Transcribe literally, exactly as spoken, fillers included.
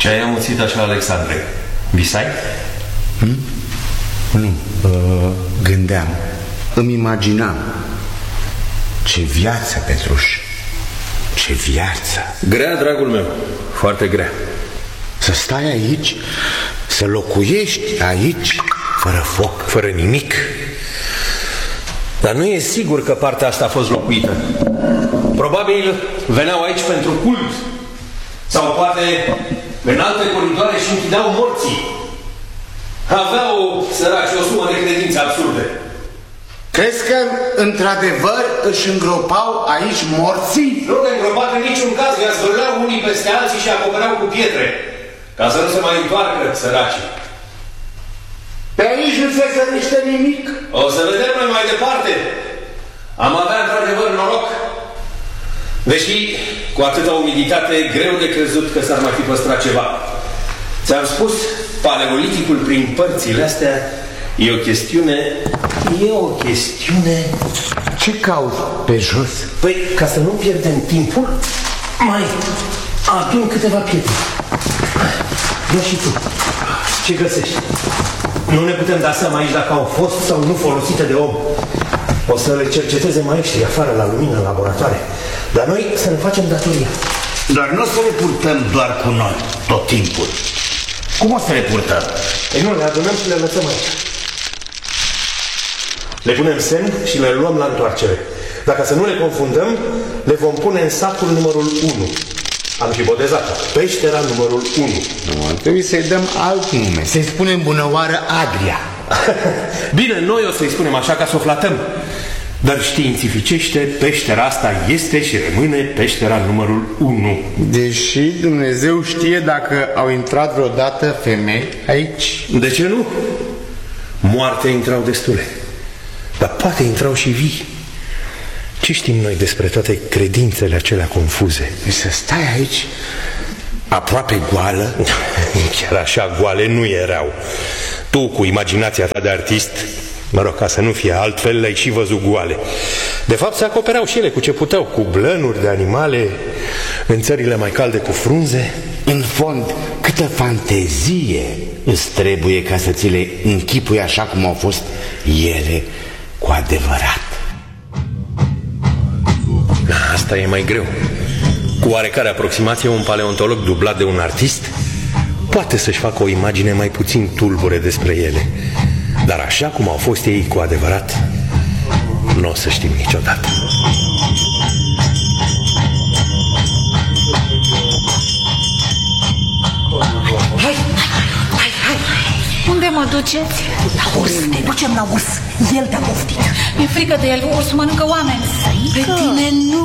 Ce ai amuțit așa, Alexandre? Visai? Hmm? Nu, uh, gândeam, îmi imaginam. Ce viață, Petruș, ce viață. Grea, dragul meu, foarte grea. Să stai aici, să locuiești aici, fără foc, fără nimic. Dar nu e sigur că partea asta a fost locuită. Probabil veneau aici pentru cult. Sau poate în alte coridoare și închideau morții. Aveau săraci o sumă de credințe absurde. Crezi că într-adevăr își îngropau aici morții? Nu le îngropat în niciun caz, le zvârleau unii peste alții și acopereau cu pietre, ca să nu se mai întoarcă săracii. Pe aici nu se zărește nimic. O să vedem noi mai departe. Am avea într-adevăr noroc. Deși cu atâta umiditate e greu de crezut că s-ar mai fi păstrat ceva. Ți-am spus, paleoliticul prin părțile astea e o chestiune... E o chestiune... Ce cauți pe jos? Păi, ca să nu pierdem timpul, mai adun câteva pietre. Ia și tu. Ce găsești? Nu ne putem da seama aici dacă au fost sau nu folosite de om. O să le cerceteze maestrii afară la lumină, în laboratoare. Dar noi să ne facem datoria. Dar nu o să le purtăm doar cu noi tot timpul. Cum o să le purtăm? Ei nu, le adunăm și le lăsăm aici. Le punem semn și le luăm la întoarcere. Dacă să nu le confundăm, le vom pune în sacul numărul unu. Am și botezat-o. Peștera numărul unu. Nu, ar trebui să-i dăm alt nume. Să-i spunem bunăoară Adria. Bine, noi o să-i spunem așa ca să o flatăm. Dar științificește, peștera asta este și rămâne peștera numărul unu. Deși Dumnezeu știe dacă au intrat vreodată femei aici. De ce nu? Moarte intrau destule. Dar poate intrau și vii. Ce știm noi despre toate credințele acelea confuze? Să stai aici, aproape goală. Chiar așa goale nu erau. Tu, cu imaginația ta de artist, mă rog, ca să nu fie altfel, le-ai și văzut goale. De fapt, se acopereau și ele cu ce puteau, cu blănuri de animale, în țările mai calde cu frunze. În fond, câtă fantezie îți trebuie ca să ți le închipui așa cum au fost ele cu adevărat. Asta e mai greu. Cu oarecare aproximație, un paleontolog dublat de un artist poate să-și facă o imagine mai puțin tulbure despre ele. Dar așa cum au fost ei cu adevărat, nu o să știm niciodată. Hai, hai, hai! Unde mă duceți? La urs, ne ducem la urs. El te-a poftit. Mi-e frică de el, ursul mănâncă oameni. Pe tine nu.